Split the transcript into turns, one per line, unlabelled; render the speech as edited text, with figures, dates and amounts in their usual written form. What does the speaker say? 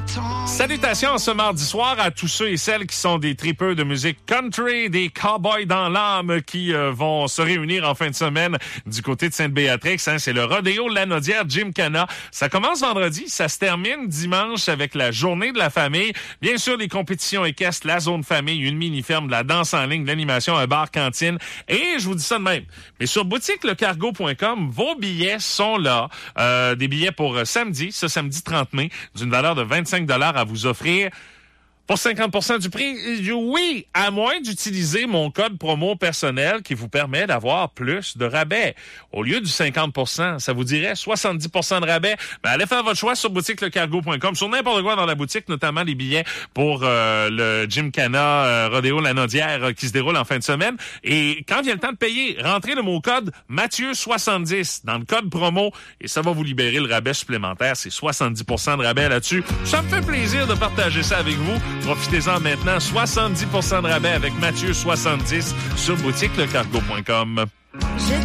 Salutations ce mardi soir à tous ceux et celles qui sont des tripeux de musique country, des cowboys dans l'âme qui vont se réunir en fin de semaine du côté de Sainte-Béatrix. Hein, c'est le Rodéo Lanaudière Gymkhana. Ça commence vendredi, ça se termine dimanche avec la journée de la famille. Bien sûr, les compétitions équestres, la zone famille, une mini-ferme, de la danse en ligne, de l'animation, un bar cantine. Et je vous dis ça de même. Mais sur boutiquelecargo.com, vos billets sont là. Des billets pour samedi, ce samedi 30 mai, d'une valeur de 25 $ à vous offrir. Pour 50% du prix, oui, à moins d'utiliser mon code promo personnel qui vous permet d'avoir plus de rabais. Au lieu du 50%, ça vous dirait 70% de rabais. Ben, allez faire votre choix sur boutiquelecargo.com, sur n'importe quoi dans la boutique, notamment les billets pour le Gymkhana Rodéo Lanaudière qui se déroule en fin de semaine. Et quand vient le temps de payer, rentrez le mot code Mathieu70 dans le code promo et ça va vous libérer le rabais supplémentaire. C'est 70% de rabais là-dessus. Ça me fait plaisir de partager ça avec vous. Profitez-en maintenant, 70% de rabais avec Mathieu70 sur boutiquelecargo.com.